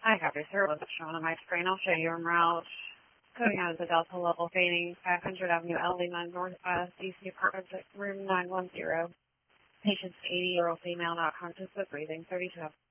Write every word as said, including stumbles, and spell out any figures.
Hi, copy, sir. What's showing on my screen? I'll show you en route. Coding out of the Delta level fading, five hundred Avenue L D nine Northwest, D C apartment room nine one zero. Patient's eighty-year-old female, not conscious but breathing, thirty-two